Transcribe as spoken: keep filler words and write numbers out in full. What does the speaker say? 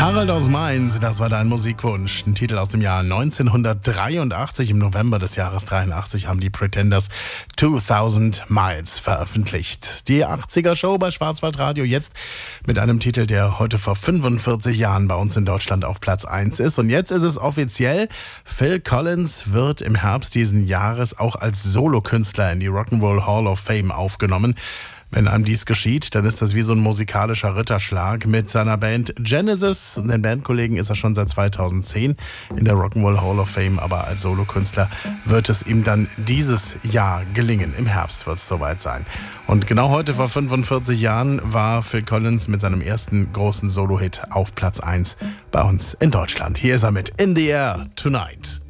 Harald aus Mainz, das war dein Musikwunsch. Ein Titel aus dem Jahr neunzehnhundertdreiundachtzig. Im November des Jahres dreiundachtzig haben die Pretenders zweitausend Miles veröffentlicht. Die achtziger-Show bei Schwarzwaldradio jetzt mit einem Titel, der heute vor fünfundvierzig Jahren bei uns in Deutschland auf Platz eins ist. Und jetzt ist es offiziell, Phil Collins wird im Herbst diesen Jahres auch als Solokünstler in die Rock'n'Roll Hall of Fame aufgenommen. Wenn einem dies geschieht, dann ist das wie so ein musikalischer Ritterschlag. Mit seiner Band Genesis, den Bandkollegen, ist er schon seit zweitausendzehn in der Rock'n'Roll Hall of Fame, aber als Solokünstler wird es ihm dann dieses Jahr gelingen. Im Herbst wird es soweit sein. Und genau heute vor fünfundvierzig Jahren war Phil Collins mit seinem ersten großen Solo-Hit auf Platz eins bei uns in Deutschland. Hier ist er mit In the Air Tonight.